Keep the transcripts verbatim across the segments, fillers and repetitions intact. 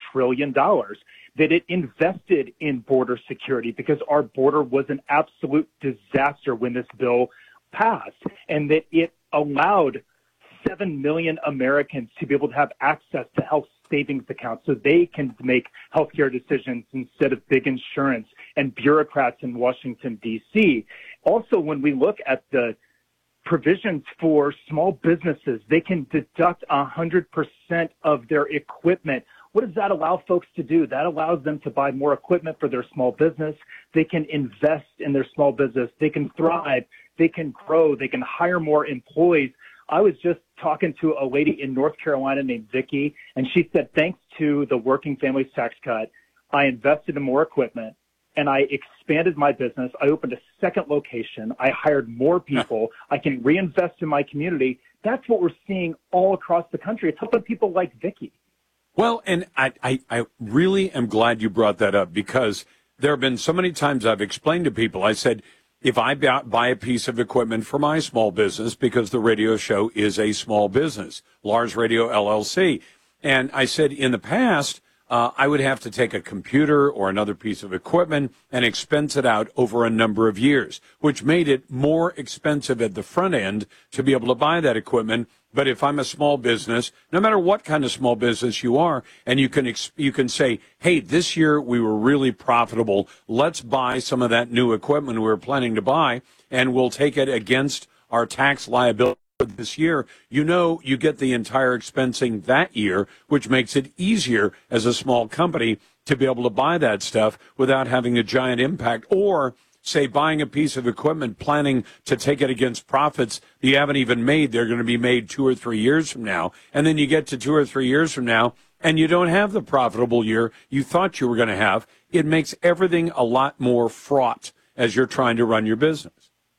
trillion dollars, that it invested in border security because our border was an absolute disaster when this bill passed, and that it allowed seven million Americans to be able to have access to health savings accounts so they can make healthcare decisions instead of big insurance and bureaucrats in Washington, D C. Also, when we look at the provisions for small businesses, they can deduct one hundred percent of their equipment. What does that allow folks to do? That allows them to buy more equipment for their small business. They can invest in their small business. They can thrive. They can grow. They can hire more employees. I was just talking to a lady in North Carolina named Vicky, and she said, thanks to the Working Families Tax Cut, I invested in more equipment, and I expanded my business. I opened a second location. I hired more people. I can reinvest in my community. That's what we're seeing all across the country. It's helping people like Vicky. Well, and I, I, I really am glad you brought that up, because there have been so many times I've explained to people, I said, if I buy a piece of equipment for my small business, because the radio show is a small business, Lars Radio L L C, and I said in the past, uh, I would have to take a computer or another piece of equipment and expense it out over a number of years, which made it more expensive at the front end to be able to buy that equipment. But if I'm a small business, no matter what kind of small business you are, and you can ex- you can say, hey, this year we were really profitable. Let's buy some of that new equipment we were planning to buy, and we'll take it against our tax liability this year. You know, you get the entire expensing that year, which makes it easier as a small company to be able to buy that stuff without having a giant impact. Or say buying a piece of equipment, planning to take it against profits that you haven't even made. They're going to be made two or three years from now. And then you get to two or three years from now and you don't have the profitable year you thought you were going to have. It makes everything a lot more fraught as you're trying to run your business.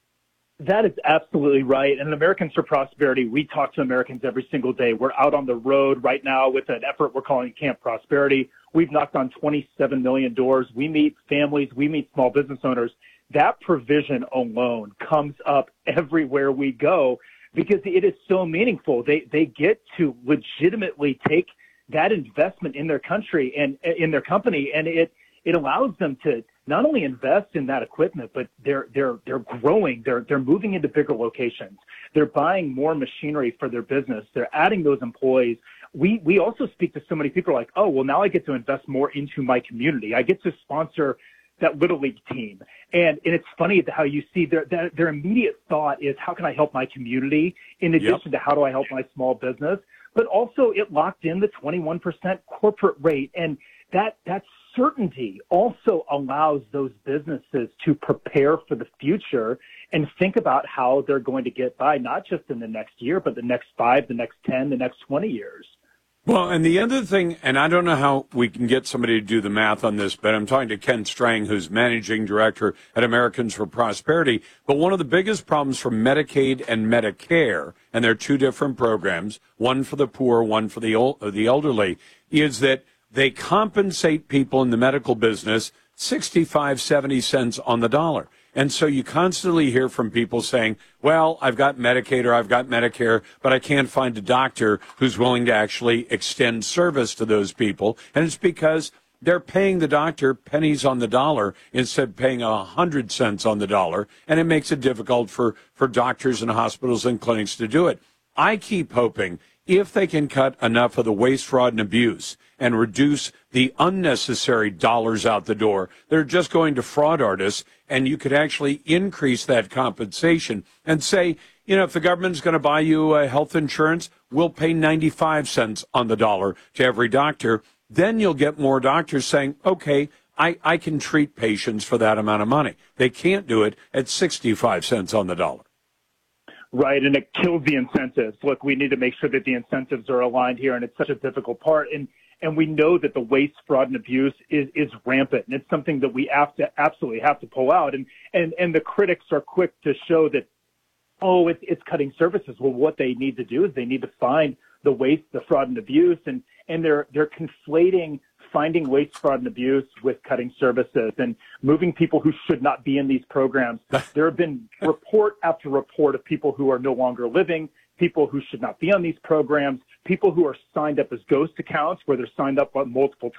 That is absolutely right. And in Americans for Prosperity, we talk to Americans every single day. We're out on the road right now with an effort we're calling Camp Prosperity. We've knocked on twenty-seven million doors. We meet families. We meet small business owners. That provision alone comes up everywhere we go because it is so meaningful. They they get to legitimately take that investment in their country and in their company, and it it allows them to not only invest in that equipment, but they're they're they're growing. They're they're moving into bigger locations. They're buying more machinery for their business. They're adding those employees. We we also speak to so many people like, oh, well, now I get to invest more into my community. I get to sponsor that Little League team. And, and it's funny how you see their, their, their immediate thought is, how can I help my community in addition yep. to how do I help my small business? But also it locked in the twenty-one percent corporate rate. And that, that certainty also allows those businesses to prepare for the future and think about how they're going to get by, not just in the next year, but the next five, the next ten, the next twenty years. Well, and the other thing, and I don't know how we can get somebody to do the math on this, but I'm talking to Ken Strang, who's managing director at Americans for Prosperity. But one of the biggest problems for Medicaid and Medicare, and they're two different programs, one for the poor, one for the old, the elderly, is that they compensate people in the medical business sixty-five, seventy cents on the dollar. And so you constantly hear from people saying, well, I've got Medicaid or I've got Medicare, but I can't find a doctor who's willing to actually extend service to those people. And it's because they're paying the doctor pennies on the dollar instead of paying a hundred cents on the dollar. And it makes it difficult for, for doctors and hospitals and clinics to do it. I keep hoping if they can cut enough of the waste, fraud, and abuse and reduce the unnecessary dollars out the door, they're just going to fraud artists, and you could actually increase that compensation and say, you know, if the government's going to buy you uh, health insurance, we'll pay ninety-five cents on the dollar to every doctor. Then you'll get more doctors saying, okay, I, I can treat patients for that amount of money. They can't do it at sixty-five cents on the dollar. Right, and it kills the incentives. Look, we need to make sure that the incentives are aligned here, and it's such a difficult part. And and we know that the waste, fraud, and abuse is, is rampant, and it's something that we have to absolutely have to pull out. And and and the critics are quick to show that, oh, it's it's cutting services. Well, what they need to do is they need to find the waste, the fraud, and abuse, and and they're they're conflating finding waste, fraud, and abuse with cutting services and moving people who should not be in these programs. There have been report after report of people who are no longer living, people who should not be on these programs, people who are signed up as ghost accounts where they're signed up on multiple